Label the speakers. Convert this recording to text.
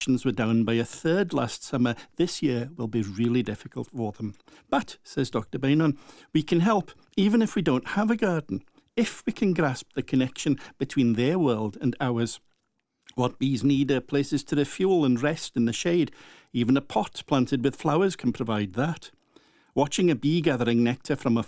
Speaker 1: populations were down by a third last summer, this year will be really difficult for them. But, says Dr. Bainon, we can help, even if we don't have a garden, if we can grasp the connection between their world and ours. What bees need are places to refuel and rest in the shade. Even a pot planted with flowers can provide that. Watching a bee gathering nectar from a